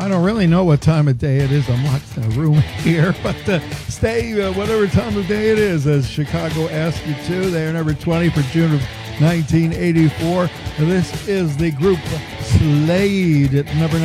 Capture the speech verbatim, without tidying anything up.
I don't really know what time of day it is. I'm locked in a room here, but uh, stay uh, whatever time of day it is, as Chicago asked you to. They are number twenty for June of nineteen eighty-four. This is the group Slade at number